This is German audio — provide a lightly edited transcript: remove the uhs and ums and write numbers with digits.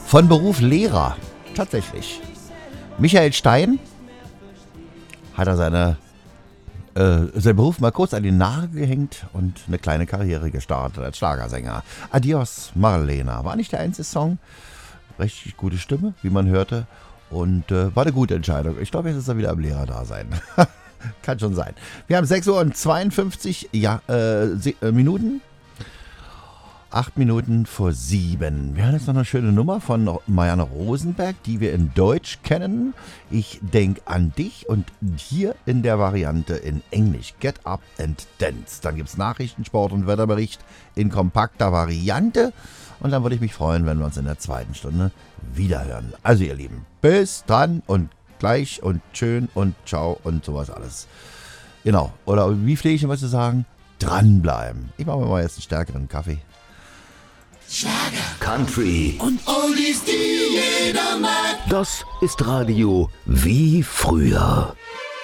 Von Beruf Lehrer, tatsächlich. Michael Stein hat er seinen Beruf mal kurz an den Nagel gehängt und eine kleine Karriere gestartet als Schlagersänger. Adios Marlena war nicht der einzige Song. Richtig gute Stimme, wie man hörte. Und war eine gute Entscheidung. Ich glaube, jetzt ist er wieder am Lehrerdasein. Kann schon sein. Wir haben 6:52 Minuten. 8 Minuten vor 7. Wir haben jetzt noch eine schöne Nummer von Marianne Rosenberg, die wir in Deutsch kennen. Ich denk an dich und hier in der Variante in Englisch. Get up and dance. Dann gibt es Nachrichten, Sport und Wetterbericht in kompakter Variante. Und dann würde ich mich freuen, wenn wir uns in der zweiten Stunde wiederhören. Also ihr Lieben, bis dann und gleich und schön und ciao und sowas alles. Genau. Oder wie pflege ich denn was zu sagen? Dranbleiben. Ich mache mir mal jetzt einen stärkeren Kaffee. Schlager, Country und Oldies, die jeder mag. Das ist Radio wie früher.